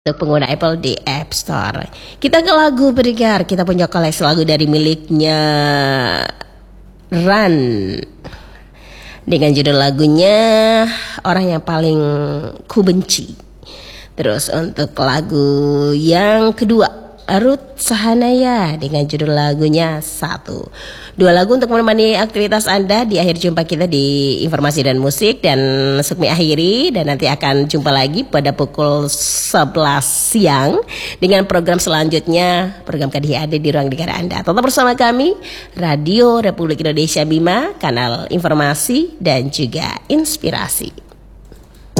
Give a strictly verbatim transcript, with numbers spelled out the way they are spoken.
Untuk pengguna Apple di App Store. Kita ke lagu berikutnya. Kita punya koleksi lagu dari miliknya Run dengan judul lagunya Orang Yang Paling Ku Benci. Terus untuk lagu yang kedua, Ruth Sahanaya dengan judul lagunya Satu. Dua lagu untuk menemani aktivitas Anda di akhir jumpa kita di Informasi dan Musik. Dan Sukmi akhiri, dan nanti akan jumpa lagi pada pukul sebelas siang dengan program selanjutnya, program K D H ada di ruang dengar Anda. Tetap bersama kami, Radio Republik Indonesia Bima, kanal informasi dan juga inspirasi.